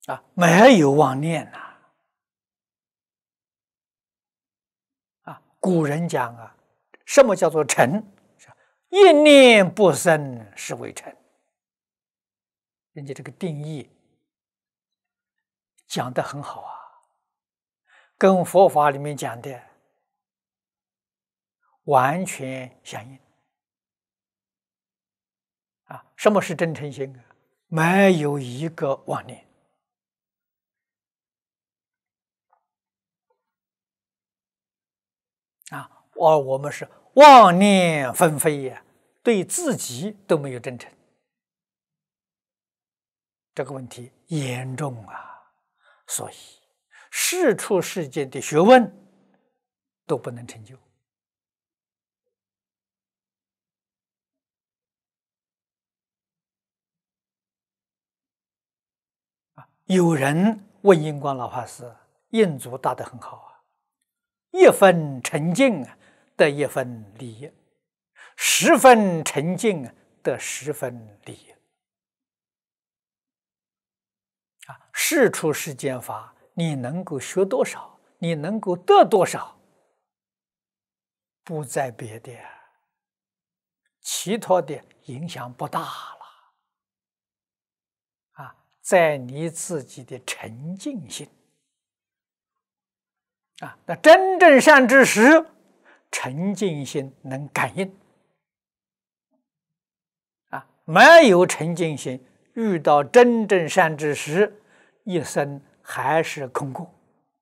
没有妄念呐。古人讲什么叫做诚？一念不生，是为诚。人家这个定义讲得很好跟佛法里面讲的完全相应。什么是真诚心？没有一个妄念。我们是妄念纷飞呀，对自己都没有真诚，这个问题严重所以世出世间的学问都不能成就。有人问印光老法师，印祖答得很好一分沉静得一分利益，10分沉静得10分利益。世出世间法，你能够学多少，你能够得多少，不在别的，其他的影响不大了。在你自己的沉静心那真正善知识，沉静心能感应没有沉静心，遇到真正善知识，一生还是空过。